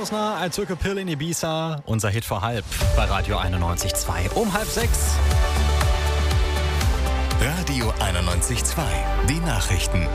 Klausner, I took a pill in Ibiza, unser Hit vor halb bei Radio 91.2. Um 5:30. Radio 91.2, die Nachrichten.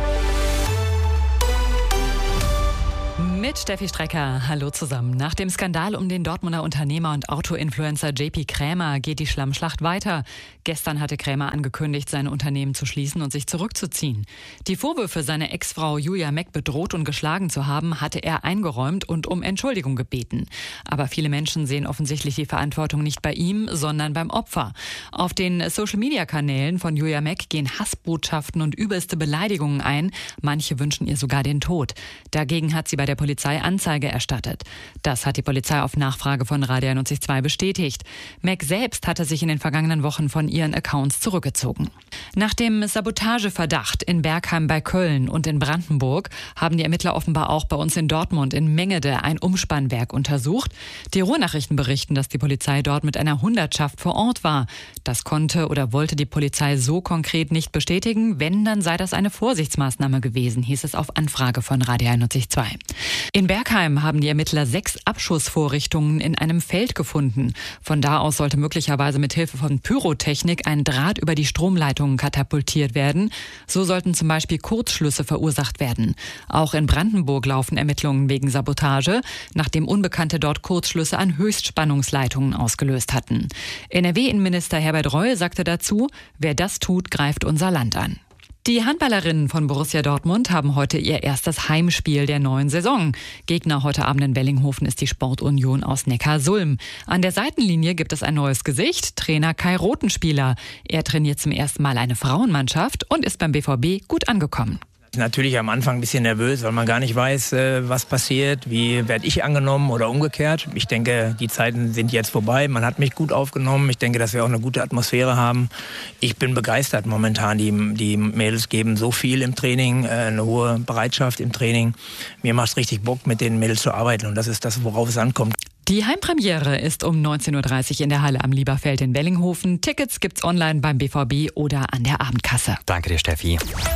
Mit Steffi Strecker. Hallo zusammen. Nach dem Skandal um den Dortmunder Unternehmer und Auto-Influencer JP Krämer geht die Schlammschlacht weiter. Gestern hatte Krämer angekündigt, sein Unternehmen zu schließen und sich zurückzuziehen. Die Vorwürfe, seine Ex-Frau Julia Meck bedroht und geschlagen zu haben, hatte er eingeräumt und um Entschuldigung gebeten. Aber viele Menschen sehen offensichtlich die Verantwortung nicht bei ihm, sondern beim Opfer. Auf den Social-Media-Kanälen von Julia Meck gehen Hassbotschaften und übelste Beleidigungen ein. Manche wünschen ihr sogar den Tod. Dagegen hat sie bei der Polizei Anzeige erstattet. Das hat die Polizei auf Nachfrage von Radio 91.2 bestätigt. Meck selbst hatte sich in den vergangenen Wochen von ihren Accounts zurückgezogen. Nach dem Sabotageverdacht in Bergheim bei Köln und in Brandenburg haben die Ermittler offenbar auch bei uns in Dortmund in Mengede ein Umspannwerk untersucht. Die Ruhrnachrichten berichten, dass die Polizei dort mit einer Hundertschaft vor Ort war. Das konnte oder wollte die Polizei so konkret nicht bestätigen. Wenn, dann sei das eine Vorsichtsmaßnahme gewesen, hieß es auf Anfrage von Radio 91.2. In Bergheim haben die Ermittler 6 Abschussvorrichtungen in einem Feld gefunden. Von da aus sollte möglicherweise mit Hilfe von Pyrotechnik ein Draht über die Stromleitungen katapultiert werden. So sollten zum Beispiel Kurzschlüsse verursacht werden. Auch in Brandenburg laufen Ermittlungen wegen Sabotage, nachdem Unbekannte dort Kurzschlüsse an Höchstspannungsleitungen ausgelöst hatten. NRW-Innenminister Herbert Reul sagte dazu: Wer das tut, greift unser Land an. Die Handballerinnen von Borussia Dortmund haben heute ihr erstes Heimspiel der neuen Saison. Gegner heute Abend in Wellinghofen ist die Sportunion aus Neckarsulm. An der Seitenlinie gibt es ein neues Gesicht, Trainer Kai Rothenspieler. Er trainiert zum ersten Mal eine Frauenmannschaft und ist beim BVB gut angekommen. Natürlich am Anfang ein bisschen nervös, weil man gar nicht weiß, was passiert, wie werde ich angenommen oder umgekehrt. Ich denke, die Zeiten sind jetzt vorbei. Man hat mich gut aufgenommen. Ich denke, dass wir auch eine gute Atmosphäre haben. Ich bin begeistert momentan. Die Mädels geben so viel im Training, eine hohe Bereitschaft im Training. Mir macht es richtig Bock, mit den Mädels zu arbeiten, und das ist das, worauf es ankommt. Die Heimpremiere ist um 19.30 Uhr in der Halle am Lieberfeld in Wellinghofen. Tickets gibt's online beim BVB oder an der Abendkasse. Danke dir, Steffi.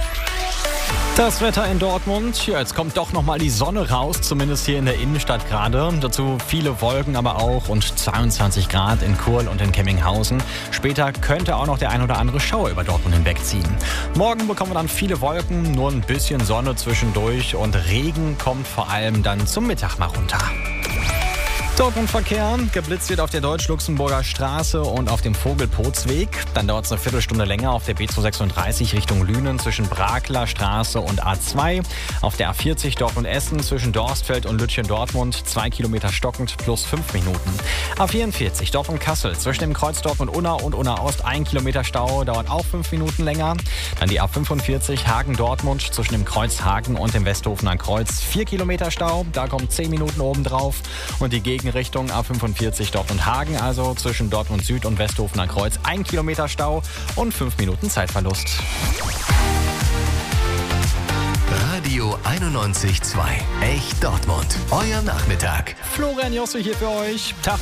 Das Wetter in Dortmund. Ja, jetzt kommt doch nochmal die Sonne raus, zumindest hier in der Innenstadt gerade. Dazu viele Wolken, aber auch rund 22 Grad in Kurl und in Kemminghausen. Später könnte auch noch der ein oder andere Schauer über Dortmund hinwegziehen. Morgen bekommen wir dann viele Wolken, nur ein bisschen Sonne zwischendurch und Regen kommt vor allem dann zum Mittag mal runter. Dortmund-Verkehr. Geblitzt wird auf der Deutsch-Luxemburger Straße und auf dem Vogelpotsweg. Dann dauert es eine Viertelstunde länger auf der B236 Richtung Lünen zwischen Brakler Straße und A2. Auf der A40 Dortmund-Essen zwischen Dorstfeld und Lütchen-Dortmund 2 Kilometer stockend plus 5 Minuten. A44 Dortmund-Kassel zwischen dem Kreuz Dortmund-Unna und Unna-Ost 1 Kilometer Stau, dauert auch 5 Minuten länger. Dann die A45 Hagen-Dortmund zwischen dem Kreuz Hagen und dem Westhofener Kreuz 4 Kilometer Stau, da kommt 10 Minuten obendrauf. Und die Richtung A45 Dortmund-Hagen, also zwischen Dortmund Süd und Westhofener Kreuz 1 Kilometer Stau und 5 Minuten Zeitverlust. Radio 91.2, echt Dortmund. Euer Nachmittag. Florian Josse hier für euch. Tag